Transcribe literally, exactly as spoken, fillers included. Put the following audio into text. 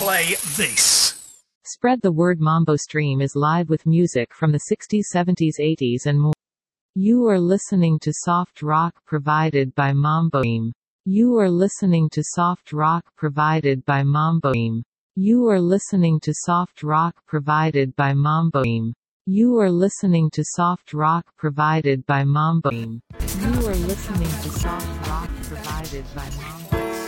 play this. Spread the word. Mambo Stream is live with music from the sixties, seventies, eighties and more. You are listening to soft rock provided by Mambo Stream. You are listening to soft rock provided by Mambo Stream. You are listening to soft rock provided by Mambo Stream. You are listening to soft rock provided by Mambo Stream. You are listening to soft rock provided by Mambo